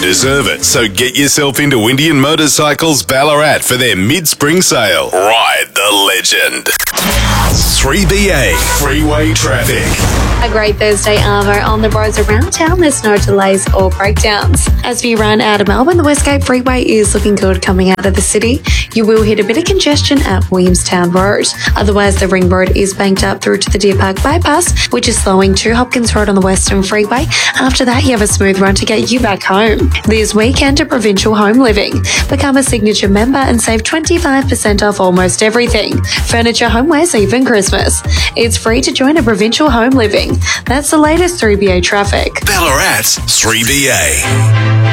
deserve it, so get yourself into Indian Motorcycles Ballarat for their mid-spring sale. Ride the legend. 3BA Freeway Traffic. A great Thursday, Arvo. On the roads around town, there's no delays or breakdowns. As we run out of Melbourne, the Westgate Freeway is looking good coming out of the city. You will hit a bit of congestion at Williamstown Road. Otherwise, the Ring Road is banked up through to the Deer Park Bypass, which is slowing to Hopkins Road on the Western Freeway. After that, you have a smooth run to get you back home. This weekend at Provincial Home Living. Become a signature member and save 25% off almost everything. Furniture, homewares, even Christmas. It's free to join a Provincial Home Living. That's the latest 3BA traffic. Ballarat's 3BA.